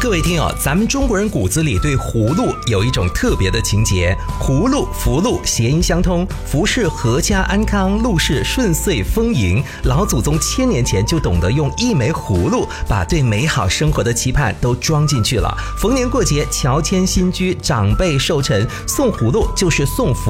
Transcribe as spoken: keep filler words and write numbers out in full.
各位听友，咱们中国人骨子里对葫芦有一种特别的情结，葫芦、福禄谐音相通，福是阖家安康，禄是顺遂丰盈。老祖宗千年前就懂得用一枚葫芦把对美好生活的期盼都装进去了。逢年过节，乔迁新居，长辈寿辰，送葫芦就是送福。